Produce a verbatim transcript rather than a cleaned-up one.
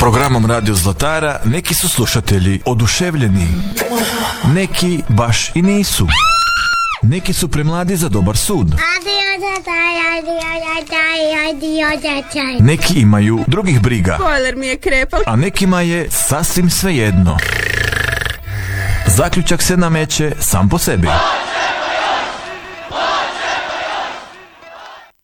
Programom Radio Zlatara neki su slušatelji oduševljeni, neki baš i nisu. Neki su premladi za dobar sud. Neki imaju drugih briga. Bojler mi je krepao. A nekima je sasvim svejedno. Zaključak se nameće sam po sebi.